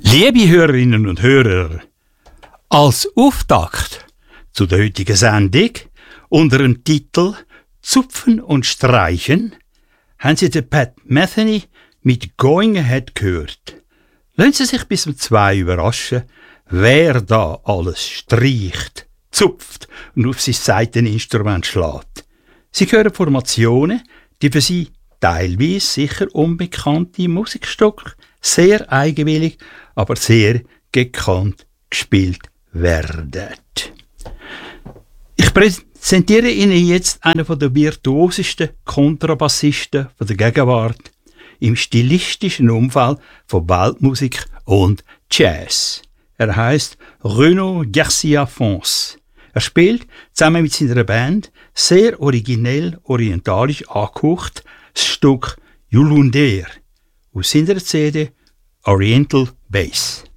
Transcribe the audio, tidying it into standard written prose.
Liebe Hörerinnen und Hörer, als Auftakt zu der heutigen Sendung unter dem Titel Zupfen und Streichen haben Sie den Pat Metheny mit Going Ahead gehört. Lassen Sie sich bis um 2 überraschen, wer da alles streicht, zupft und auf sein Saiteninstrument schlägt. Sie hören Formationen, die für Sie teilweise sicher unbekannte Musikstücke sehr eigenwillig, aber sehr gekannt gespielt werden. Ich präsentiere Ihnen jetzt einen der virtuosesten Kontrabassisten der Gegenwart im stilistischen Umfeld von Weltmusik und Jazz. Er heißt Renaud Garcia Fons. Er spielt zusammen mit seiner Band sehr originell orientalisch angehaucht das Stück Yulundair aus seiner CD Oriental Bass.